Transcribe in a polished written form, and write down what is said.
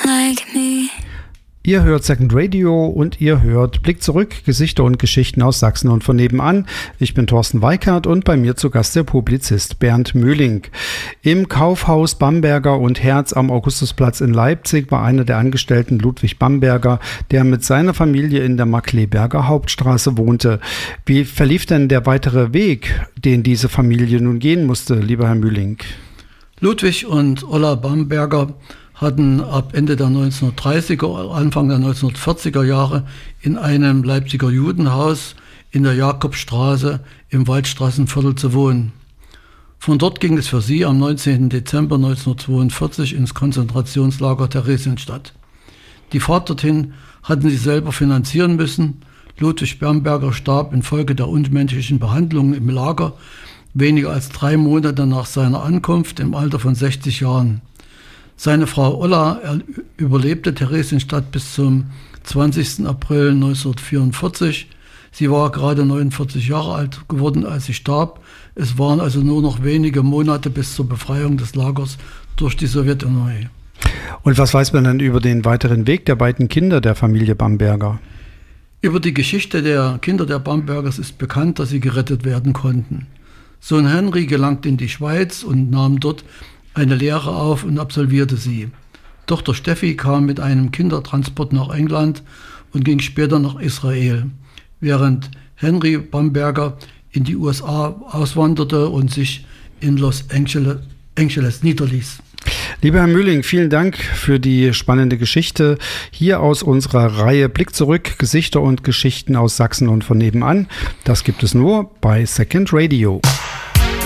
like me. Ihr hört Second Radio und ihr hört Blick zurück, Gesichter und Geschichten aus Sachsen und von nebenan. Ich bin Thorsten Weikart und bei mir zu Gast der Publizist Bernd Möhling. Im Kaufhaus Bamberger und Herz am Augustusplatz in Leipzig war einer der Angestellten Ludwig Bamberger, der mit seiner Familie in der Markkleeberger Hauptstraße wohnte. Wie verlief denn der weitere Weg, den diese Familie nun gehen musste, lieber Herr Möhling? Ludwig und Olla Bamberger hatten ab Ende der 1930er, Anfang der 1940er Jahre in einem Leipziger Judenhaus in der Jakobstraße im Waldstraßenviertel zu wohnen. Von dort ging es für sie am 19. Dezember 1942 ins Konzentrationslager Theresienstadt. Die Fahrt dorthin hatten sie selber finanzieren müssen. Ludwig Bamberger starb infolge der unmenschlichen Behandlung im Lager weniger als 3 Monate nach seiner Ankunft im Alter von 60 Jahren. Seine Frau Olla überlebte Theresienstadt bis zum 20. April 1944. Sie war gerade 49 Jahre alt geworden, als sie starb. Es waren also nur noch wenige Monate bis zur Befreiung des Lagers durch die Sowjetunion. Und was weiß man denn über den weiteren Weg der beiden Kinder der Familie Bamberger? Über die Geschichte der Kinder der Bambergers ist bekannt, dass sie gerettet werden konnten. Sohn Henry gelangte in die Schweiz und nahm dort eine Lehre auf und absolvierte sie. Tochter Steffi kam mit einem Kindertransport nach England und ging später nach Israel, während Henry Bamberger in die USA auswanderte und sich in Los Angeles niederließ. Lieber Herr Möhling, vielen Dank für die spannende Geschichte hier aus unserer Reihe Blick zurück, Gesichter und Geschichten aus Sachsen und von nebenan. Das gibt es nur bei Second Radio.